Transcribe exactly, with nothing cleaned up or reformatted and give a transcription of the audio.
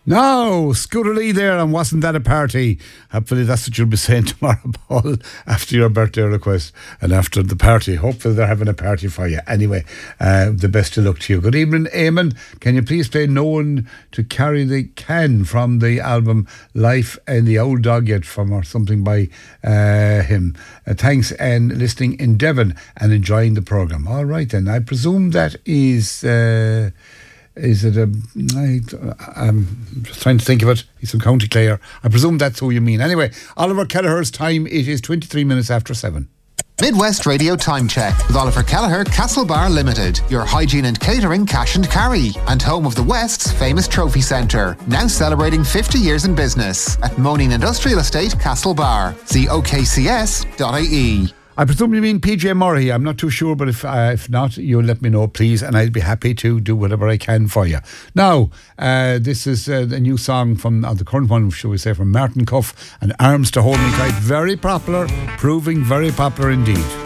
Now, Scooter Lee there, and wasn't that a party? Hopefully that's what you'll be saying tomorrow, Paul, after your birthday request and after the party. Hopefully they're having a party for you. Anyway, uh, the best of luck to you. Good evening, Eamon. Can you please play No One to Carry the Can from the album Life and the Old Dog Yet from or something by uh, him. Uh, thanks, and listening in Devon and enjoying the programme. All right then, I presume that is... Uh, Is it a... I, I'm just trying to think of it. He's from County Clare. I presume that's who you mean. Anyway, Oliver Kelleher's time, it is twenty-three minutes after seven. Midwest Radio Time Check with Oliver Kelleher, Castlebar Limited, your hygiene and catering cash and carry, and home of the West's famous trophy centre, now celebrating fifty years in business at Moaning Industrial Estate, Castlebar. See o k c s dot i e. I presume you mean P J Murray. I'm not too sure, but if uh, if not, you'll let me know, please, and I'll be happy to do whatever I can for you. Now, uh, this is uh, a new song from uh, the current one, shall we say, from Martin Cuff and Arms to Hold Me Tight. Very popular, proving very popular indeed.